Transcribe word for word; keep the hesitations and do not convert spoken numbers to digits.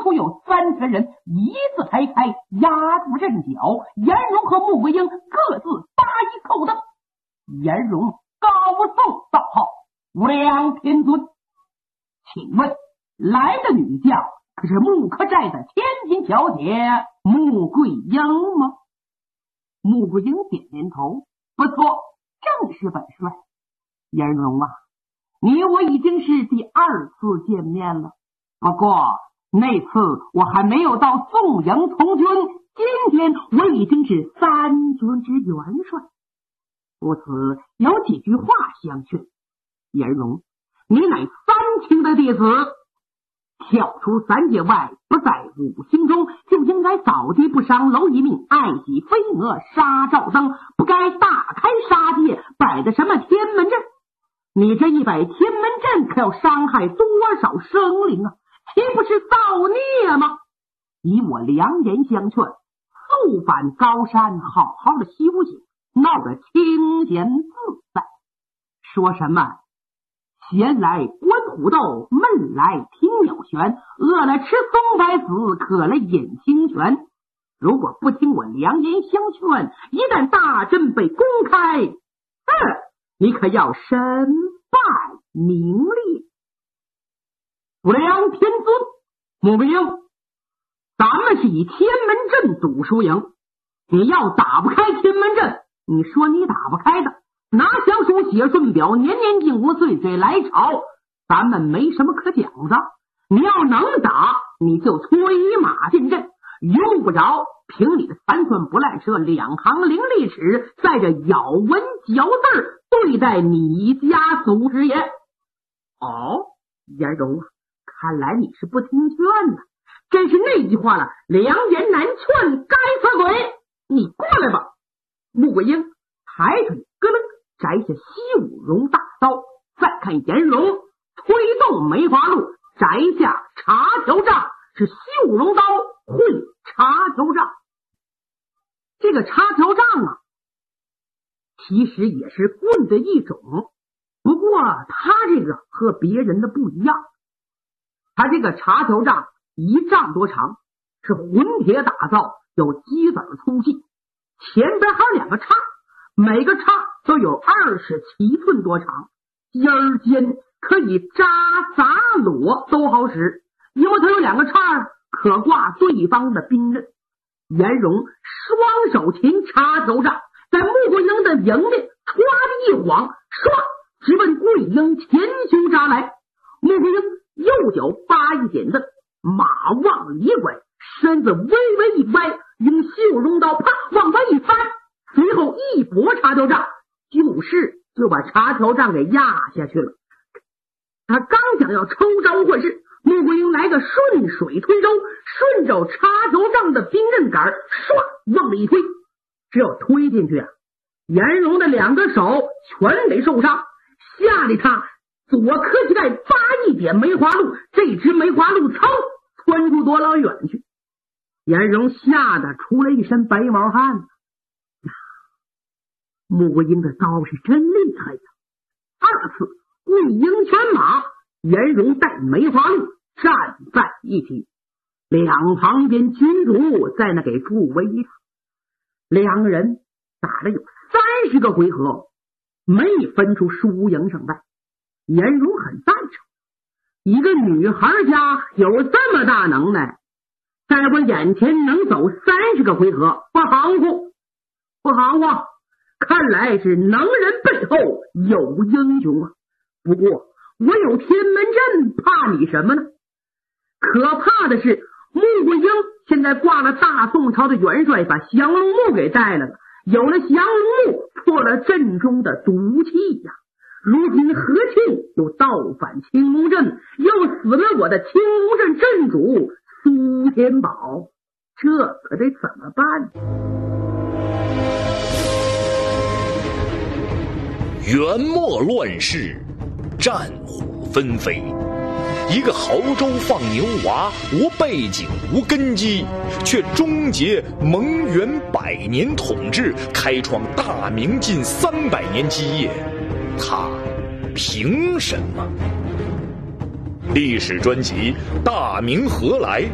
处有三千人一字排开，压住阵脚。颜荣和穆桂英各自搭一扣灯。颜荣高奏道号：“无量天尊，请问来的女将可是木柯寨的千金小姐穆桂英吗？”穆桂英点点头：“不错，正是本帅。颜荣啊，你我已经是第二次见面了，不过那次我还没有到宋营从军，今天我已经是三军之元帅。故此有几句话相劝。颜荣，你乃三清的弟子，跳出三界外，不在五行中，就应该扫地不伤蝼蚁命，爱惜飞蛾杀照灯，不该大开杀戒，摆的什么天门阵。你这一摆天门阵，可要伤害多少生灵啊？岂不是造孽吗？以我良言相劝，速返高山，好好的修行，闹得清闲自在。说什么闲来观虎斗，闷来听鸟旋，饿了吃松柏子，渴了饮清泉。如果不听我良言相劝，一旦大阵被公开，嗯，你可要身败名裂。无量天尊，穆桂英，咱们是以天门阵赌输赢，你要打不开天门阵，你说你打不开的，拿降书写顺表，年年进屋，岁岁来朝，咱们没什么可讲的。你要能打，你就催马进阵，用不着凭你的三寸不烂舌，两行伶俐齿，在这咬文嚼字对待你家祖师爷。哦，颜荣啊，看来你是不听劝呢，真是那句话了，良言难劝，该死鬼！你过来吧。穆桂英抬腿咯楞摘下西武荣大刀，再看颜荣推动梅花鹿，摘下茶条杖，是西武荣刀会茶条杖。这个茶条杖啊，其实也是棍的一种，不过他这个和别人的不一样，他这个茶条杖一丈多长，是混铁打造，有鸡子粗细，前边还有两个叉，每个叉都有二十七寸多长，尖儿尖，可以扎砸裸都好使，因为它有两个叉，可挂对方的兵刃。颜荣双手擒插头杖，在穆桂英的迎面唰的一晃，唰直奔桂英前胸扎来。穆桂英右脚八一点子，马往里拐，身子微微一歪，用袖中刀啪往外一翻，随后一搏插条杖，就是就把插条杖给压下去了。他刚想要抽招换式，穆桂英来个顺水推舟，顺着插条杖的兵刃杆唰往里一推，只要推进去啊，颜荣的两个手全得受伤，吓得他左磕膝盖八一点梅花鹿，这只梅花鹿噌窜出多老远去。颜荣吓得出了一身白毛汗。呀，穆桂英的刀是真厉害呀！二次桂英全马，颜荣带梅花鹿站在一起，两旁边军主在那给助威他。两个人打了有三十个回合，没分出输赢胜败。颜荣很赞成，一个女孩家有这么大能耐，在我眼前能走三十个回合，不含糊，不含糊，看来是能人背后有英雄啊。不过我有天门阵，怕你什么呢？可怕的是穆桂英现在挂了大宋朝的元帅，把降龙木给带来了，有了降龙木，破了阵中的毒气呀、啊。如今何庆又倒反青龙镇，又死了我的青龙镇镇主苏天宝，这可得怎么办？ 元末乱世，战火纷飞，一个亳州放牛娃，无背景无根基，却终结蒙元百年统治，开创大明近三百年基业，他凭什么？历史专辑《大明何来》